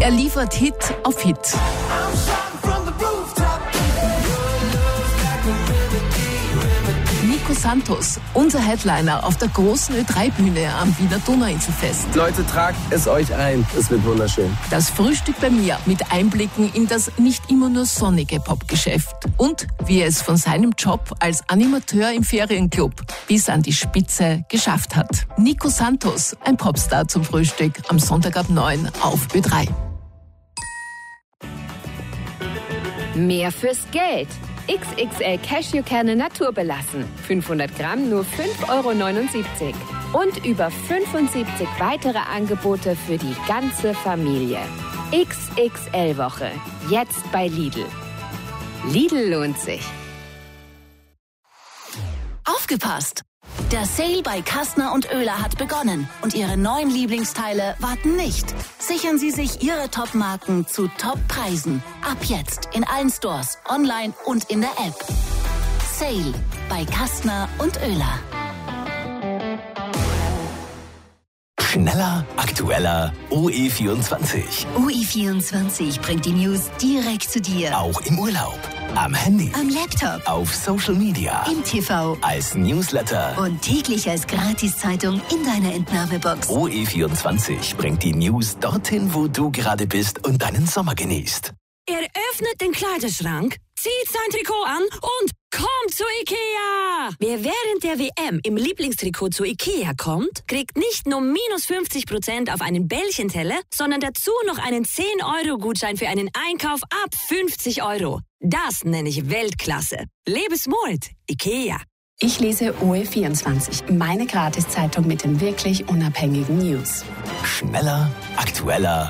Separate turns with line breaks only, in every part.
Er liefert Hit auf Hit. Nico Santos, unser Headliner auf der großen Ö3-Bühne am Wiener Donauinselfest.
Leute, tragt es euch ein. Es wird wunderschön.
Das Frühstück bei mir mit Einblicken in das nicht immer nur sonnige Popgeschäft. Und wie er es von seinem Job als Animateur im Ferienclub bis an die Spitze geschafft hat. Nico Santos, ein Popstar zum Frühstück am Sonntag ab 9 auf Ö3.
Mehr fürs Geld. XXL Cashewkerne naturbelassen. 500 Gramm nur 5,79 €. Und über 75 weitere Angebote für die ganze Familie. XXL-Woche. Jetzt bei Lidl. Lidl lohnt sich.
Aufgepasst! Der Sale bei Kastner und Oehler hat begonnen und Ihre neuen Lieblingsteile warten nicht. Sichern Sie sich Ihre Top-Marken zu Top-Preisen. Ab jetzt in allen Stores, online und in der App. Sale bei Kastner und Oehler.
Schneller, aktueller, OE24.
OE24 bringt die News direkt zu dir.
Auch im Urlaub, am Handy,
Am Laptop,
auf Social Media,
im TV
als Newsletter.
und täglich als Gratiszeitung in deiner Entnahmebox.
OE24 bringt die News dorthin, wo du gerade bist und deinen Sommer genießt.
Er öffnet den Kleiderschrank, zieht sein Trikot an und kommt zu Ikea. Wer während der WM im Lieblingstrikot zu Ikea kommt, kriegt nicht nur minus 50% auf einen Bällchenteller, sondern dazu noch einen 10-Euro-Gutschein für einen Einkauf ab 50 €. Das nenne ich Weltklasse. Lebe smart, Ikea.
Ich lese OE24, meine Gratiszeitung mit den wirklich unabhängigen News.
Schneller, aktueller,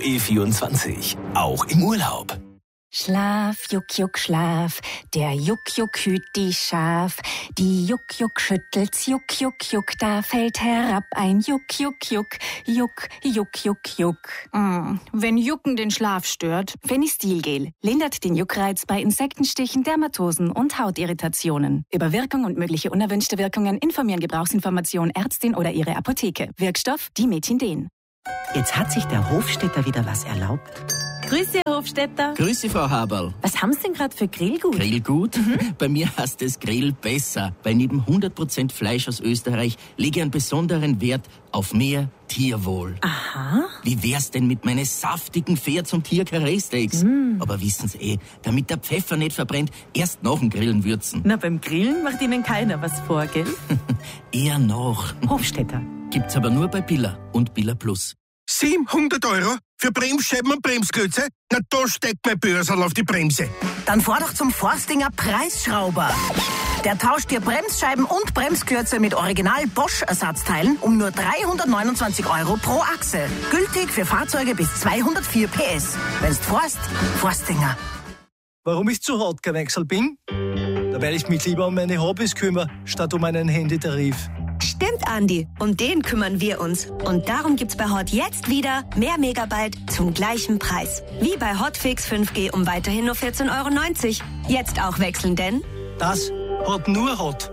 OE24. Auch im Urlaub.
Schlaf, Juck, Juck, Schlaf, der Juck, Juck hüt die Schaf. Die Juck, Juck schüttelt's, Juck, Juck, Juck, da fällt herab ein Juck, Juck, Juck, Juck, Juck, Juck, Juck.
Wenn Jucken den Schlaf stört.
Fenistilgel lindert den Juckreiz bei Insektenstichen, Dermatosen und Hautirritationen. Über Wirkung und mögliche unerwünschte Wirkungen informieren Gebrauchsinformation Ärztin oder ihre Apotheke. Wirkstoff Dimetindin.
Jetzt hat sich der Hofstädter wieder was erlaubt.
Grüße, Herr Hofstädter.
Grüße, Frau Haberl.
Was haben Sie denn gerade für Grillgut?
Grillgut? Bei mir heißt es Grill besser, weil neben 100% Fleisch aus Österreich lege ich einen besonderen Wert auf mehr Tierwohl.
Aha.
Wie wär's denn mit meinen saftigen Pferd- zum Tier-Karree-Steaks? Aber wissen Sie damit der Pfeffer nicht verbrennt, erst nach dem Grillen würzen.
Na, beim Grillen macht Ihnen keiner was vor, gell?
Eher noch.
Hofstädter.
Gibt's aber nur bei Billa und Billa Plus.
700 € für Bremsscheiben und Bremsklötze? Na, da steckt mein Börsal auf die Bremse.
Dann fahr doch zum Forstinger Preisschrauber. Der tauscht dir Bremsscheiben und Bremsklötze mit Original Bosch-Ersatzteilen um nur 329 € pro Achse. Gültig für Fahrzeuge bis 204 PS. Wenn's fährst, Forstinger.
Warum ich zu hart gewechselt bin? Da werde ich mich lieber um meine Hobbys kümmern, statt um einen Handytarif.
Stimmt, Andi. Um den kümmern wir uns. Und darum gibt's bei Hot jetzt wieder mehr Megabyte zum gleichen Preis. Wie bei Hotfix 5G um weiterhin nur 14,90 €. Jetzt auch wechseln, denn...
Das hat nur Hot.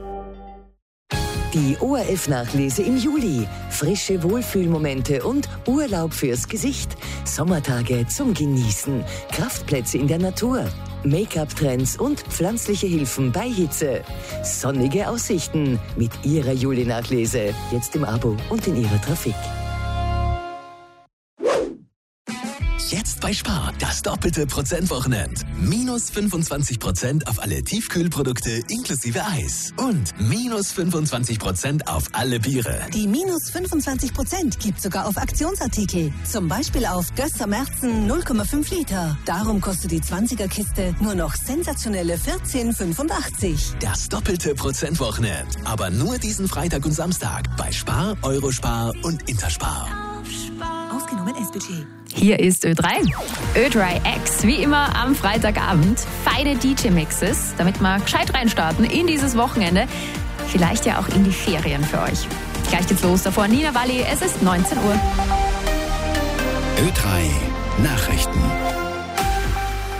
Die ORF-Nachlese im Juli. Frische Wohlfühlmomente und Urlaub fürs Gesicht. Sommertage zum Genießen. Kraftplätze in der Natur. Make-up-Trends und pflanzliche Hilfen bei Hitze. Sonnige Aussichten mit Ihrer Juli-Nachlese. Jetzt im Abo und in Ihrer Trafik.
Jetzt bei Spar, das doppelte Prozentwochenend. Minus 25% auf alle Tiefkühlprodukte inklusive Eis. Und minus 25% auf alle Biere.
Die minus 25% gibt sogar auf Aktionsartikel. Zum Beispiel auf Gösser Märzen 0,5 Liter. Darum kostet die 20er-Kiste nur noch sensationelle 14,85.
Das doppelte Prozentwochenend. Aber nur diesen Freitag und Samstag bei Spar, Eurospar und Interspar.
Ausgenommen S-Budget.
Hier ist Ö3. Ö3 X, wie immer am Freitagabend. Feine DJ-Mixes, damit wir gescheit reinstarten in dieses Wochenende. Vielleicht ja auch in die Ferien für euch. Gleich geht's los. Davor Nina Walli, es ist 19 Uhr.
Ö3 Nachrichten.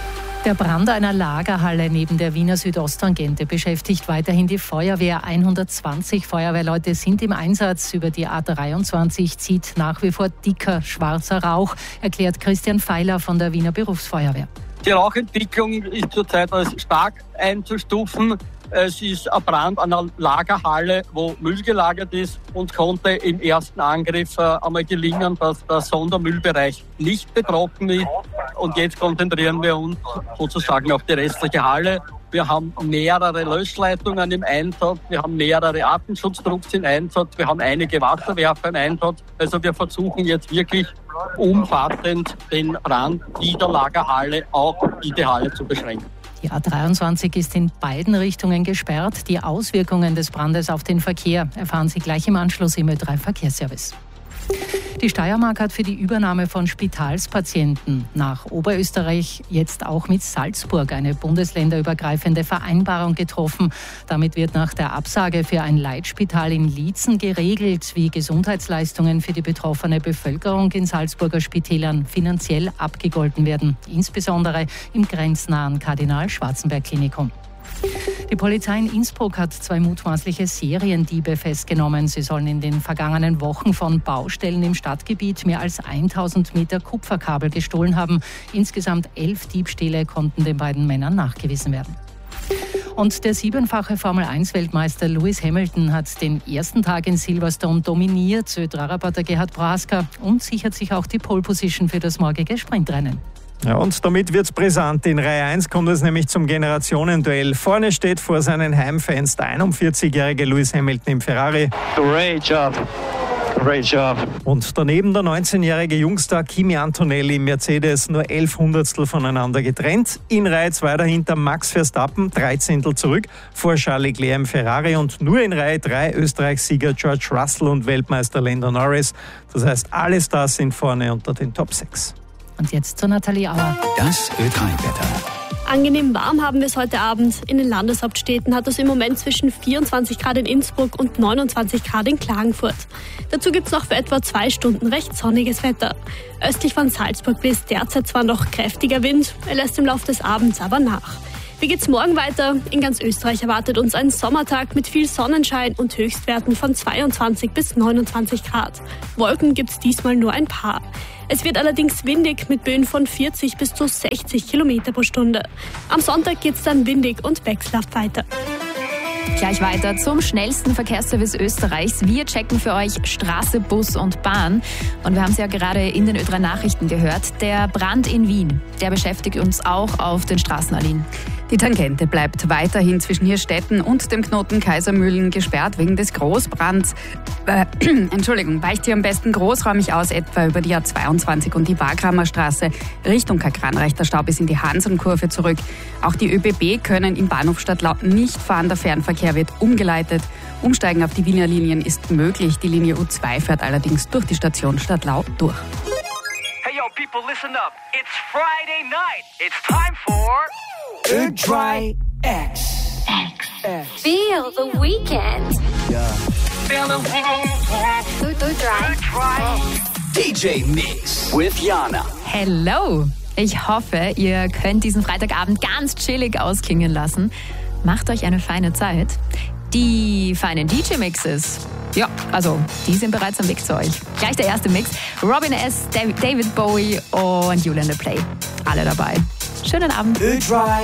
Der Brand einer Lagerhalle neben der Wiener Südosttangente beschäftigt weiterhin die Feuerwehr. 120 Feuerwehrleute sind im Einsatz. Über die A23 zieht nach wie vor dicker, schwarzer Rauch, erklärt Christian Feiler von der Wiener Berufsfeuerwehr.
Die Rauchentwicklung ist zurzeit als stark einzustufen. Es ist ein Brand an einer Lagerhalle, wo Müll gelagert ist, und konnte im ersten Angriff einmal gelingen, dass der Sondermüllbereich nicht betroffen ist. Und jetzt konzentrieren wir uns sozusagen auf die restliche Halle. Wir haben mehrere Löschleitungen im Einsatz, wir haben mehrere Atemschutztrupps im Einsatz, wir haben einige Wasserwerfer im Einsatz. Also wir versuchen jetzt wirklich umfassend den Brand dieser Lagerhalle auch in die Halle zu beschränken.
Die A23 ist in beiden Richtungen gesperrt. Die Auswirkungen des Brandes auf den Verkehr erfahren Sie gleich im Anschluss im Ö3 Verkehrsservice. Die Steiermark hat für die Übernahme von Spitalspatienten nach Oberösterreich jetzt auch mit Salzburg eine bundesländerübergreifende Vereinbarung getroffen. Damit wird nach der Absage für ein Leitspital in Liezen geregelt, wie Gesundheitsleistungen für die betroffene Bevölkerung in Salzburger Spitälern finanziell abgegolten werden, insbesondere im grenznahen Kardinal-Schwarzenberg-Klinikum. Die Polizei in Innsbruck hat 2 mutmaßliche Seriendiebe festgenommen. Sie sollen in den vergangenen Wochen von Baustellen im Stadtgebiet mehr als 1000 Meter Kupferkabel gestohlen haben. Insgesamt 11 Diebstähle konnten den beiden Männern nachgewiesen werden. Und der 7-fache Formel-1-Weltmeister Lewis Hamilton hat den ersten Tag in Silverstone dominiert. Ö3-Reporter Gerhard Braska, und sichert sich auch die Pole-Position für das morgige Sprintrennen.
Ja, und damit wird's brisant. In Reihe 1 kommt es nämlich zum Generationenduell. Vorne steht vor seinen Heimfans der 41-jährige Lewis Hamilton im Ferrari.
Great job. Great job.
Und daneben der 19-jährige Jungstar Kimi Antonelli im Mercedes, nur 11 Hundertstel voneinander getrennt. In Reihe 2 dahinter Max Verstappen, 13 zurück, vor Charles Leclerc im Ferrari, und nur in Reihe 3 Österreichs Sieger George Russell und Weltmeister Lando Norris. Das heißt, alle Stars sind vorne unter den Top 6.
Und jetzt zu Nathalie Auer.
Das Ö3-Wetter.
Angenehm warm haben wir es heute Abend. In den Landeshauptstädten hat es im Moment zwischen 24 Grad in Innsbruck und 29 Grad in Klagenfurt. Dazu gibt es noch für etwa 2 Stunden recht sonniges Wetter. Östlich von Salzburg bläst derzeit zwar noch kräftiger Wind, er lässt im Laufe des Abends aber nach. Wie geht's morgen weiter? In ganz Österreich erwartet uns ein Sommertag mit viel Sonnenschein und Höchstwerten von 22 bis 29 Grad. Wolken gibt's diesmal nur ein paar. Es wird allerdings windig mit Böen von 40 bis zu 60 Kilometer pro Stunde. Am Sonntag geht's dann windig und wechselhaft weiter.
Gleich weiter zum schnellsten Verkehrsservice Österreichs. Wir checken für euch Straße, Bus und Bahn. Und wir haben es ja gerade in den Ö3 Nachrichten gehört. Der Brand in Wien, der beschäftigt uns auch auf den Straßen, Aline.
Die Tangente bleibt weiterhin zwischen Hirstetten und dem Knoten Kaisermühlen gesperrt wegen des Großbrands. Weicht hier am besten großräumig aus, etwa über die A22 und die Wagramer Straße. Richtung Kakran reicht der Stau bis in die Hansenkurve zurück. Auch die ÖBB können im Bahnhof Stadtlau nicht fahren. Der Fernverkehr wird umgeleitet. Umsteigen auf die Wiener Linien ist möglich. Die Linie U2 fährt allerdings durch die Station Stadtlau durch.
Hey yo, people, listen up. It's Friday night. It's time for
Ö3 X.
Feel the weekend.
Yeah.
Feel the weekend.
DJ Mix with Jana.
Hello! Ich hoffe, ihr könnt diesen Freitagabend ganz chillig ausklingen lassen. Macht euch eine feine Zeit. Die feinen DJ-Mixes, ja, also die sind bereits am Weg zu euch. Gleich der erste Mix. Robin S., David Bowie und Julian LePlay. Alle dabei. Schönen Abend.
Ö3